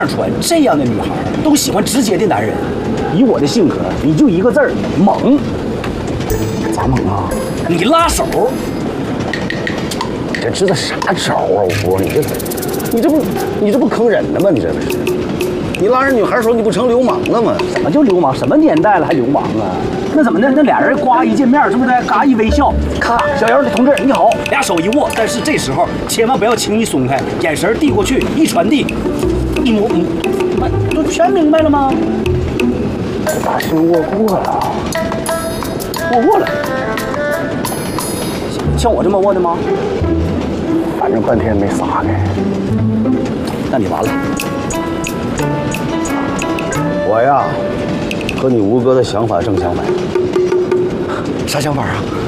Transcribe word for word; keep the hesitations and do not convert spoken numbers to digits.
传这样的女孩都喜欢直接的男人。以我的性格，你就一个字儿猛。 咋猛啊？ 你拉手。 这支的啥招啊？我你这，你这不你这不坑人呢吗？你这不是？你拉人女孩的时候你不成流氓了吗？ 什么叫流氓？什么年代了还流氓啊？那怎么的？那俩人呱一见面，是不是？嘎一微笑，咔，小姚的同志你好，俩手一握。但是这时候千万不要轻易松开，眼神递过去，一传递，一摸，嗯，都全明白了吗？ 大心握过了， 握过了，像我这么握的吗？ 反正半天没撒开。 那你完了。 我呀，和你吴哥的想法正相反。 啥想法啊？